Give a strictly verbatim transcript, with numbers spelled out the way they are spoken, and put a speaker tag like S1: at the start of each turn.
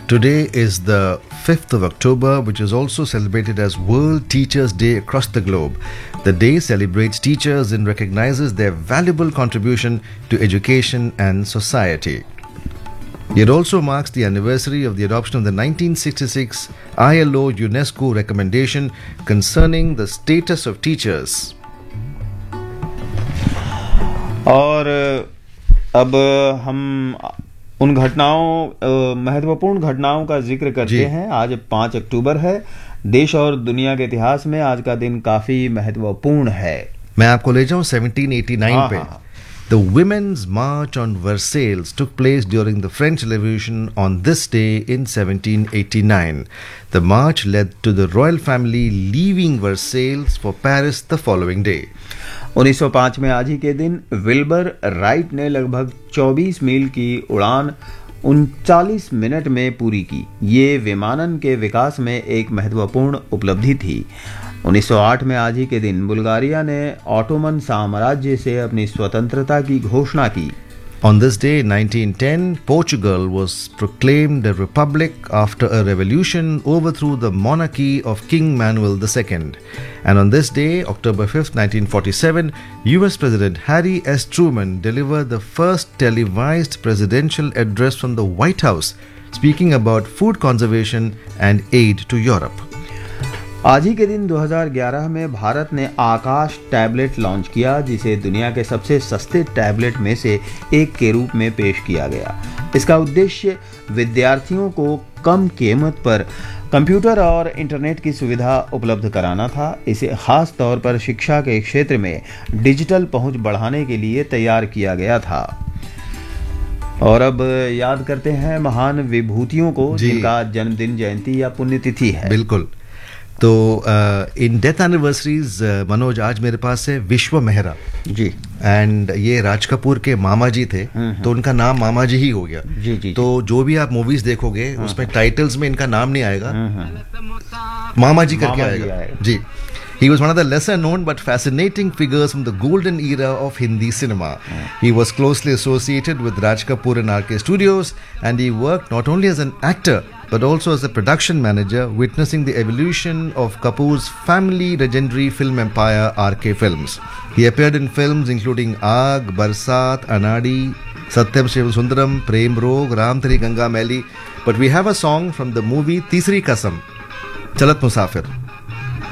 S1: Today is the fifth of October, which is also celebrated as World Teachers' Day across the globe. The day celebrates teachers and recognizes their valuable contribution to education and society. It also marks the anniversary of the adoption of the nineteen sixty-six I L O UNESCO recommendation concerning the status of teachers.
S2: और अब हम उन घटनाओं महत्वपूर्ण घटनाओं का जिक्र करते हैं। आज पाँच अक्टूबर है। देश और दुनिया के इतिहास में आज का दिन काफी महत्वपूर्ण है।
S1: मैं आपको ले जाऊं सेवनटीन एटी नाइन पे। The Women's March on Versailles took place during the French Revolution on this day in seventeen eighty-nine. The march led to the royal family leaving Versailles for Paris the following day.
S2: उन्नीस सौ पाँच में आज ही के दिन Wilbur right ने लगभग चौबीस मील की उड़ान उनचालीस मिनट में पूरी की। ये विमानन के विकास में एक महत्वपूर्ण उपलब्धि थी। उन्नीस सौ आठ में आज ही के दिन बुल्गारिया ने ऑटोमन साम्राज्य से अपनी स्वतंत्रता की घोषणा की।
S1: On this day in nineteen ten, Portugal was proclaimed a republic after a revolution overthrew the monarchy of King Manuel the Second. And on this day, October fifth, nineteen forty-seven, U S President Harry S. Truman delivered the first televised presidential address from the White House, speaking about food conservation and aid to Europe.
S2: आज ही के दिन दो हज़ार ग्यारह में भारत ने आकाश tablet launch किया, जिसे दुनिया के सबसे सस्ते टैबलेट में से एक के रूप में पेश किया गया। इसका उद्देश्य विद्यार्थियों को कम कीमत पर कंप्यूटर और इंटरनेट की सुविधा उपलब्ध कराना था। इसे खास तौर पर शिक्षा के क्षेत्र में डिजिटल पहुंच बढ़ाने के लिए तैयार किया गया था। और अब याद करते हैं महान विभूतियों को जिनका जन्मदिन, जयंती या पुण्यतिथि है।
S1: बिल्कुल। तो इन डेथ एनिवर्सरीज मनोज आज मेरे पास है विश्व मेहरा
S2: जी।
S1: एंड ये राज कपूर के मामा जी थे, तो उनका नाम मामा जी ही हो गया।
S2: जी जी।
S1: तो जो भी आप मूवीज देखोगे उसमें टाइटल्स में इनका नाम नहीं आएगा, मामा जी करके आएगा जी। He was one of the lesser known but fascinating figures from the golden era of Hindi cinema. He was closely associated with Raj Kapoor and R K Studios, and he worked not only as an actor but also as a production manager, witnessing the evolution of Kapoor's family legendary film empire R K Films. He appeared in films including Aag, Barsat, Anadi, Satyam Shivam Sundaram, Prem Rog, Ram Teri Ganga Maili. But we have a song from the movie Teesri Kasam, Chalat Musafir.